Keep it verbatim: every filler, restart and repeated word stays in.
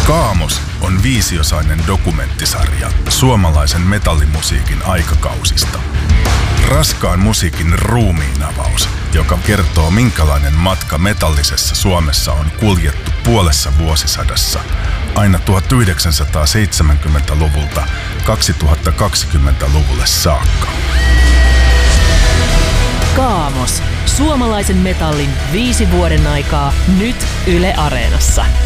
Kaamos on viisiosainen dokumenttisarja suomalaisen metallimusiikin aikakausista. Raskaan musiikin ruumiinavaus, joka kertoo minkälainen matka metallisessa Suomessa on kuljettu puolessa vuosisadassa aina tuhatyhdeksänsataaseitsemänkymmentäluvulta kaksituhattakaksikymmentäluvulle saakka. Kaamos. Suomalaisen metallin viisi vuoden aikaa nyt Yle Areenassa.